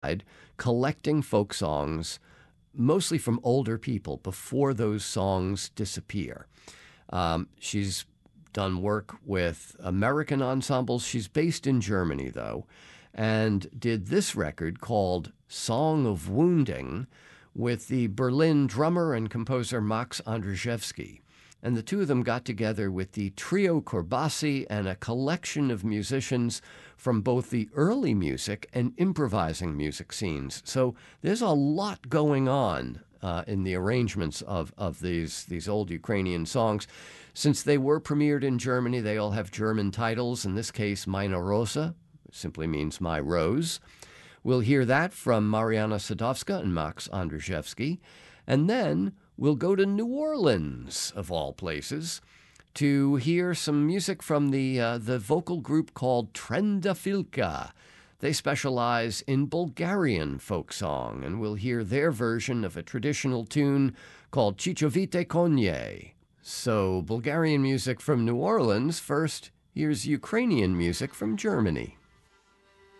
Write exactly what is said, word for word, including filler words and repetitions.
collecting folk songs, mostly from older people, before those songs disappear. Um, she's done work with American ensembles. She's based in Germany, though, and did this record called Song of Wounding with the Berlin drummer and composer Max Andrzejewski. And the two of them got together with the Trio Corbassi and a collection of musicians from both the early music and improvising music scenes. So there's a lot going on uh, in the arrangements of, of these, these old Ukrainian songs. Since they were premiered in Germany, they all have German titles. In this case, Meine Rose, simply means My Rose. We'll hear that from Mariana Sadowska and Max Andrzejewski. And then we'll go to New Orleans, of all places, to hear some music from the uh, the vocal group called Trendafilka. They specialize in Bulgarian folk song, and we'll hear their version of a traditional tune called Chichovite Konye. So, Bulgarian music from New Orleans. First, here's Ukrainian music from Germany.